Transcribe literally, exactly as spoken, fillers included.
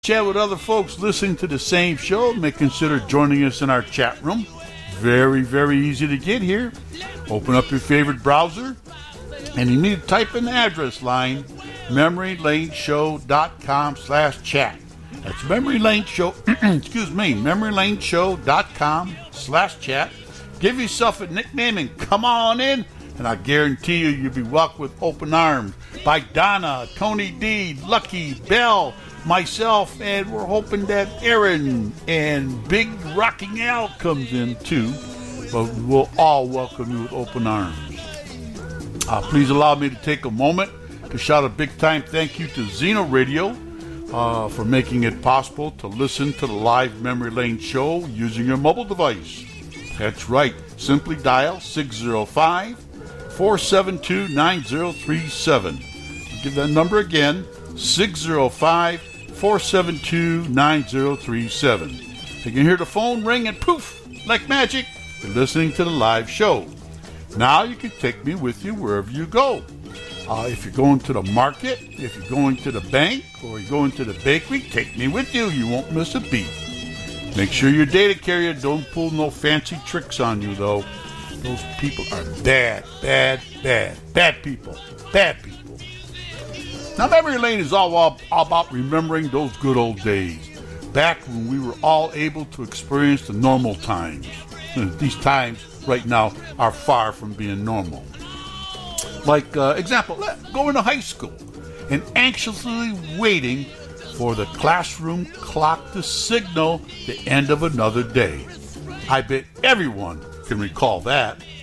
Chat with other folks listening to the same show may consider joining us in our chat room. Very, very easy to get here. Open up your favorite browser and you need to type in the address line, memorylaneshow.com slash chat. That's Memory Lane Show, excuse me, memorylaneshow.com slash chat. Give yourself a nickname and come on in, and I guarantee you you'll be welcomed with open arms by Donna, Tony D, Lucky, Bell, myself, and we're hoping that Aaron and Big Rocking Al comes in too. But we'll all welcome you with open arms. Uh, please allow me to take a moment to shout a big time thank you to Zeno Radio uh, for making it possible to listen to the live Memory Lane show using your mobile device. That's right. Simply dial six oh five, four seven two, nine oh three seven. I'll give that number again, six oh five, four seven two, nine oh three seven. You can hear the phone ring and poof, like magic, you're listening to the live show. Now you can take me with you wherever you go. Uh, if you're going to the market, if you're going to the bank, or you're going to the bakery, take me with you. You won't miss a beat. Make sure your data carrier don't pull no fancy tricks on you, though. Those people are bad, bad, bad, bad people, bad people. Now, Memory Lane is all, all, all about remembering those good old days, back when we were all able to experience the normal times. These times right now are far from being normal. Like, uh, example, going to high school and anxiously waiting for the classroom clock to signal the end of another day. I bet everyone can recall that.